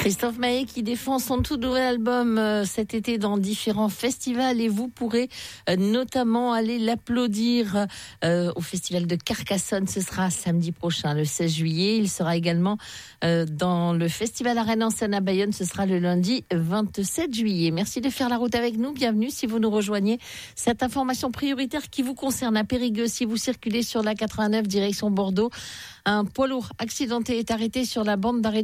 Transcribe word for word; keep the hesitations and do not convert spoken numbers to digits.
Christophe Maé qui défend son tout nouvel album euh, cet été dans différents festivals et vous pourrez euh, notamment aller l'applaudir euh, au festival de Carcassonne. Ce sera samedi prochain, le seize juillet. Il sera également euh, dans le festival Arène en Seine à Bayonne. Ce sera le lundi vingt-sept juillet. Merci de faire la route avec nous. Bienvenue si vous nous rejoignez. Cette information prioritaire qui vous concerne à Périgueux, si vous circulez sur la quatre-vingt-neuf direction Bordeaux, un poids lourd accidenté est arrêté sur la bande d'arrêt